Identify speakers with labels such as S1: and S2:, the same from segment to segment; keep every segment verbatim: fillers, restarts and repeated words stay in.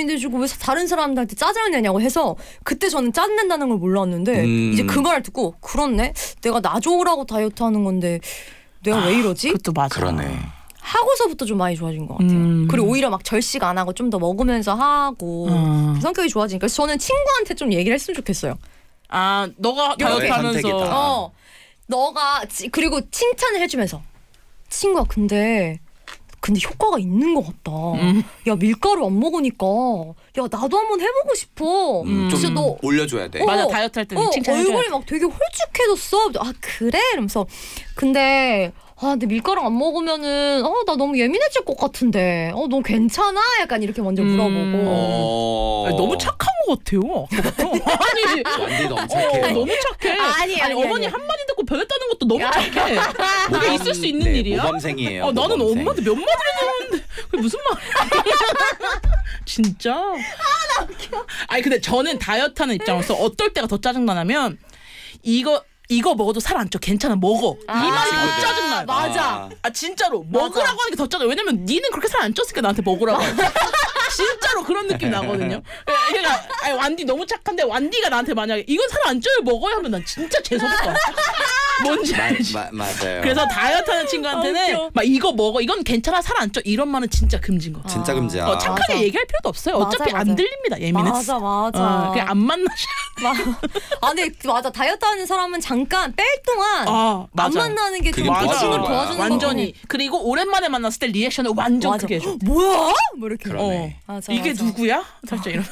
S1: 예민해지고 왜 다른 사람들한테 짜증을 내냐고 해서 그때 저는 짜증낸다는 걸 몰랐는데
S2: 음.
S1: 이제 그 말을 듣고 그렇네? 내가 나 좋으라고 다이어트 하는 건데 내가 왜 이러지?
S3: 그것도 맞아.
S2: 그러네.
S1: 하고서부터 좀 많이 좋아진 것 같아요.
S3: 음.
S1: 그리고 오히려 막 절식 안 하고 좀 더 먹으면서 하고
S3: 음.
S1: 성격이 좋아지니까 그래서 저는 친구한테 좀 얘기를 했으면 좋겠어요.
S3: 아 너가 다이어트 하면서
S2: 선택이다.
S1: 어, 너가 지, 그리고 칭찬을 해주면서 친구야 근데 근데 효과가 있는 것 같다.
S3: 음.
S1: 야 밀가루 안 먹으니까 야 나도 한번 해보고 싶어.
S2: 음,
S1: 진짜
S2: 좀
S1: 너
S2: 올려줘야 돼.
S1: 어,
S3: 맞아 다이어트 할 때는
S1: 어,
S3: 칭찬해줘야
S1: 얼굴이
S3: 돼.
S1: 막 되게 홀쭉해졌어. 아 그래? 이러면서 근데 아 근데 밀가루 안 먹으면은 어 나 너무 예민해질 것 같은데 어 너 괜찮아? 약간 이렇게 먼저 물어보고
S3: 음.
S2: 어...
S3: 아니, 너무 착한 것 같아요. 아니
S2: 완전 너무
S3: 어,
S2: 착해.
S3: 너무 착해.
S1: 아니, 아니,
S3: 어머니
S1: 아니.
S3: 한마디 듣고 변했다는 것도 너무 착해. 그게
S2: 모범-
S3: 있을 수 있는
S2: 네,
S3: 일이야?
S2: 모범생이에요.
S3: 어, 나는
S2: 모범생.
S3: 엄마한테 몇 마디를 들었는데 그게 무슨 말이야? 진짜? 아, 나 웃겨. 아니 근데 저는 다이어트하는 입장으로서 어떨 때가 더 짜증나냐면 이거 이거 먹어도 살 안 쪄. 괜찮아 먹어.
S1: 아,
S3: 이 말이 더
S2: 친구들.
S3: 짜증나.
S1: 맞아.
S3: 아 진짜로 먹으라고 하는 게 더 짜증나. 왜냐면 니는 그렇게 살 안 쪘으니까 나한테 먹으라고. 진짜로 그런 느낌 나거든요. 그러니까 아니, 완디 너무 착한데 완디가 나한테 만약에 이건 살 안 쪄요 먹어야 하면 난 진짜 재수없어. 뭔지 알지?
S2: 마, 맞아요.
S3: 그래서 다이어트하는 친구한테는
S1: 아,
S3: 막 이거 먹어 이건 괜찮아 살 안 쪄 이런 말은 진짜 금지인 거.
S2: 진짜 금지야.
S3: 어, 착하게
S1: 맞아.
S3: 얘기할 필요도 없어요.
S1: 맞아,
S3: 어차피
S1: 맞아.
S3: 안 들립니다. 예민해서.
S1: 맞아 맞아.
S3: 어, 그냥 안 만나셔.
S1: 아 근데 맞아 다이어트 하는 사람은 잠깐 뺄 동안
S3: 아,
S1: 안
S3: 맞아.
S1: 만나는 게 좀
S2: 그게
S1: 그 친구를
S2: 맞아.
S1: 도와주는
S3: 완전히.
S1: 거고.
S3: 그리고 오랜만에 만났을 때 리액션을 완전
S1: 맞아.
S3: 크게 해줘.
S1: 뭐야? 뭐 이렇게.
S2: 그러네.
S3: 어.
S1: 맞아,
S3: 이게
S1: 맞아.
S3: 누구야? 살짝 이런.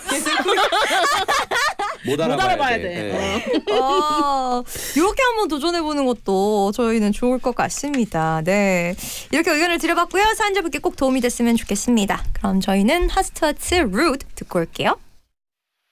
S2: 못
S3: 못
S2: 알아봐야,
S3: 알아봐야
S2: 돼.
S3: 돼.
S2: 네.
S1: 아, 이렇게 한번 도전해보는 것도 저희는 좋을 것 같습니다. 네, 이렇게 의견을 드려봤고요. 사연자분께 꼭 도움이 됐으면 좋겠습니다. 그럼 저희는 핫스타츠의 Rude 듣고 올게요.